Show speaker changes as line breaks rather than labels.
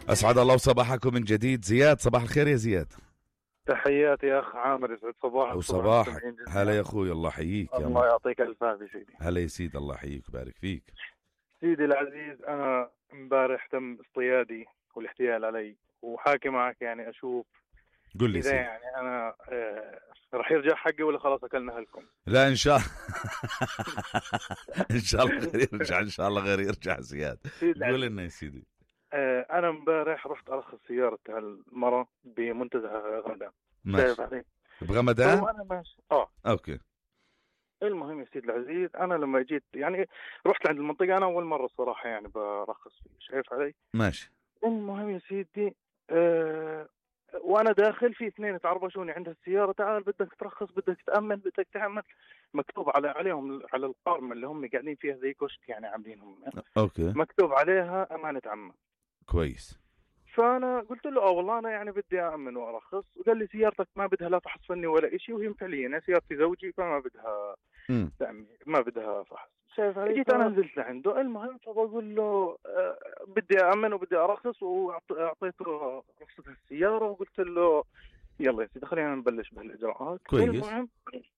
أسعد الله صباحكم من جديد. زياد، صباح الخير يا زياد.
تحياتي يا أخ عامر، يسعد صباحك
وصباحك. هلا يا أخوي، الله يحييك يا
الله يعطيك ألف عافية سيدي.
هلا يا سيد، الله يحييك ويبارك فيك.
سيدي العزيز، أنا امبارح تم اصطيادي والاحتيال علي، وحاكي معك يعني أشوف
قل لي
إذا
سيدي.
يعني أنا رح يرجع حقي ولا خلاص أكلنا هلكم.
لا إن شاء إن شاء الله غير يرجع، إن شاء الله غير يرجع زياد. قول لنا يا سيدي.
أنا امبارح رحت أرخص سيارة هالمرة بمنتزه غمدان.
ماشي. بغمدان؟
أنا ماشي.
أوكي.
المهم يا سيدي العزيز، أنا لما جيت يعني رحت عند المنطقة، أنا أول مرة الصراحة يعني برخص فيه، شايف علي؟
ماشي.
المهم يا سيدي، وانا داخل في اثنين يتعربشوني عند السياره، تعال بدك ترخص، بدك تامن، بدك تعمل. مكتوب عليهم على القارمه اللي هم قاعدين فيها زي كشك يعني عاملينهم.
اوكي.
مكتوب عليها امانه عامه.
كويس.
فانا قلت له والله انا يعني بدي امن وارخص. وقال لي سيارتك ما بدها لا فحص فني ولا شيء، وهي فعليا يعني سيارتي زوجي فما بدها تأمين، ما بدها فحص. جيت انا نزلت لعنده. المهم فبقول له بدي امن وبدي ارخص، واعطيته رخصة السياره وقلت له يلا يا سيدي خلينا نبلش بالاجراءات.
كويس.
المهم